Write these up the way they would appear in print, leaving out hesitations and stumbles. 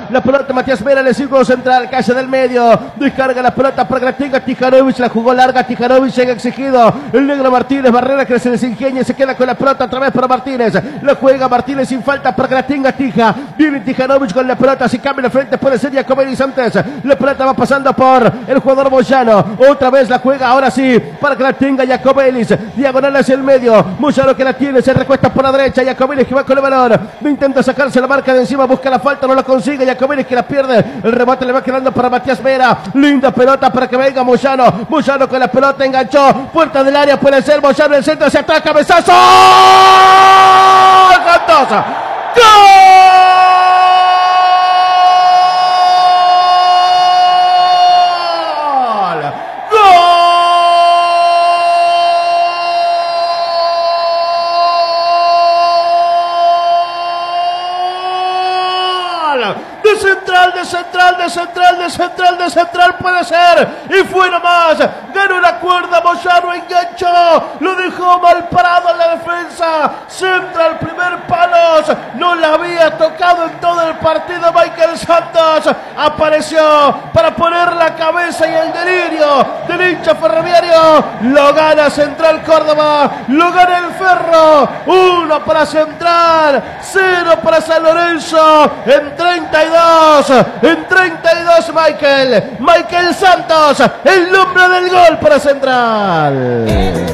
la pelota Matías Vera en el círculo central, calle del medio, descarga la pelota para que la tenga Tijanovic, la jugó larga Tijanovic, llega exigido el negro Martínez, Barrera que se desingenia y se queda con la pelota otra vez para Martínez, la juega Martínez sin falta para que la tenga Tija, viene Tijanovic con la pelota, si cambia de frente puede ser Giacomelli antes, la pelota va pasando por el jugador Moyano, otra vez la juega ahora sí, para que la tenga Giacomelli, diagonal hacia el medio, Moyano que la tiene, se recuesta por la derecha, Giacomelli que va con el balón, intenta sacarse la marca de encima, busca la falta, no la consigue, Giacomelli que la pierde, el remate le va quedando para Matías Vera, linda pelota para que venga Moyano, Moyano con la pelota enganchó, puerta del área puede ser, Moyano en el centro, se ataca, cabezazo, Santos, de central puede ser, y fue nomás, ganó la cuerda, Moyano enganchó, lo dejó mal parado en la defensa, centra el primer palos, no la había tocado en todo el partido Michael Santos, apareció para poner la cabeza y el delirio del hincha ferroviario, lo gana Central Córdoba, lo gana el Ferro, 1 para Central, 0 para San Lorenzo, en 32 Michael Santos, el nombre del gol para Central.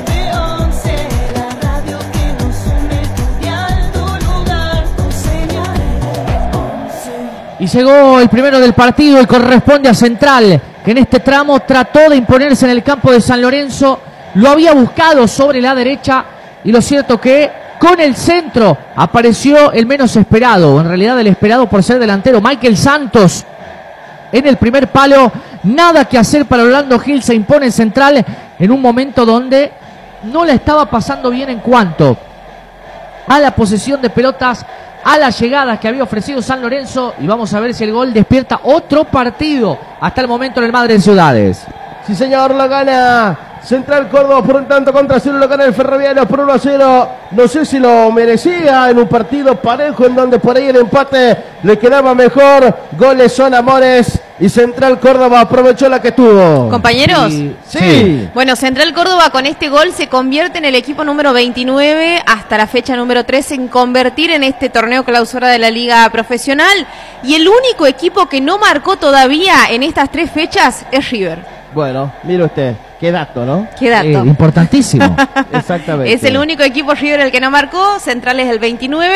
Y llegó el primero del partido y corresponde a Central, que en este tramo trató de imponerse en el campo de San Lorenzo, lo había buscado sobre la derecha y lo cierto que con el centro apareció el menos esperado, en realidad el esperado por ser delantero, Michael Santos. En el primer palo, nada que hacer para Orlando Gil, se impone en Central en un momento donde no la estaba pasando bien en cuanto a la posesión de pelotas, a las llegadas que había ofrecido San Lorenzo, y vamos a ver si el gol despierta otro partido hasta el momento en el Madre de Ciudades. Sí señor, lo gana Central Córdoba por un tanto contra 0, lo gana el Ferroviario por 1-0. No sé si lo merecía en un partido parejo en donde por ahí el empate le quedaba mejor. Goles son amores y Central Córdoba aprovechó la que tuvo. ¿Compañeros? Sí. Bueno, Central Córdoba con este gol se convierte en el equipo número 29 hasta la fecha número 13 en convertir en este torneo clausura de la Liga Profesional. Y el único equipo que no marcó todavía en estas 3 fechas es River. Bueno, mire usted, qué dato, ¿no? Qué dato. Importantísimo. Exactamente. Es el único equipo River el que no marcó, Central es el 29,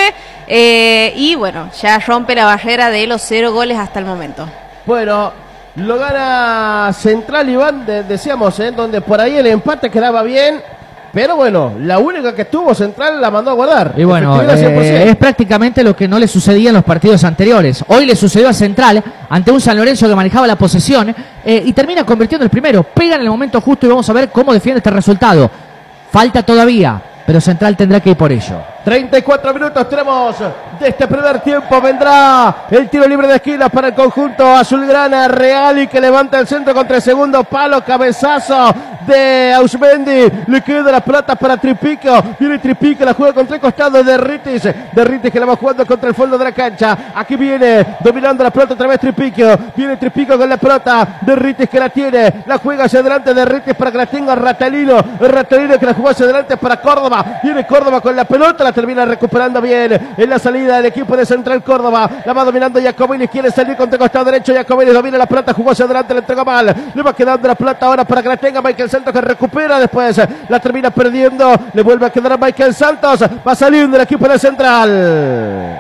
y bueno, ya rompe la barrera de los 0 goles hasta el momento. Bueno, lo gana Central, Iván, decíamos, donde por ahí el empate quedaba bien, pero bueno, la única que tuvo Central la mandó a guardar. Y bueno, es prácticamente lo que no le sucedía en los partidos anteriores. Hoy le sucedió a Central ante un San Lorenzo que manejaba la posesión y termina convirtiendo el primero. Pega en el momento justo y vamos a ver cómo defiende este resultado. Falta todavía, pero Central tendrá que ir por ello. 34 minutos tenemos de este primer tiempo. Vendrá el tiro libre de esquina para el conjunto azulgrana. Reali que levanta el centro contra el segundo palo. Cabezazo de Ausmendi. Le queda la pelota para Tripico. Viene Tripico, la juega contra el costado de Ritis. De Ritis que la va jugando contra el fondo de la cancha. Aquí viene dominando la pelota otra vez Tripico. Viene Tripico con la pelota de Ritis que la tiene. La juega hacia adelante de Ritis para que la tenga Ratalino. Ratalino que la jugó hacia adelante para Córdoba. Viene Córdoba con la pelota. La termina recuperando bien en la salida del equipo de Central Córdoba. La va dominando Giacomelli, quiere salir contra el costado derecho. Giacomelli domina la pelota, jugó hacia adelante, le entrega mal. Le va quedando la pelota ahora para que la tenga Michael Santos, que recupera después. La termina perdiendo, le vuelve a quedar a Michael Santos. Va saliendo el equipo de Central.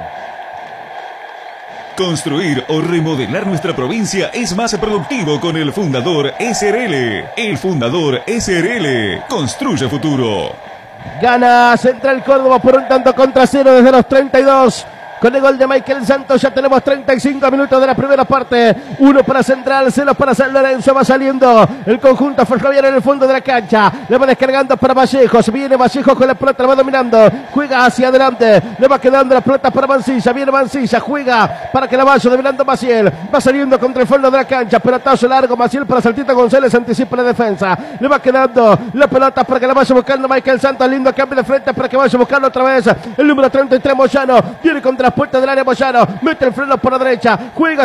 Construir o remodelar nuestra provincia es más productivo con el Fundador SRL. El Fundador SRL construye futuro. Gana Central Córdoba por un tanto contra 0 desde los 32. Con el gol de Michael Santos ya tenemos 35 minutos de la primera parte. 1 para Central, 0 para San Lorenzo. Va saliendo el conjunto ferroviario en el fondo de la cancha. Le va descargando para Vallejos. Viene Vallejos con la pelota, la va dominando. Juega hacia adelante. Le va quedando la pelota para Mancilla. Viene Mancilla, juega para que la vaya dominando Maciel. Va saliendo contra el fondo de la cancha. Pelotazo largo, Maciel para Saltito González. Anticipa la defensa. Le va quedando la pelota para que la vaya buscando Michael Santos. Lindo cambio de frente para que vaya buscando otra vez el número 33 Moyano. Viene contra las puertas del área Moyano. Mete el freno por la derecha. Juega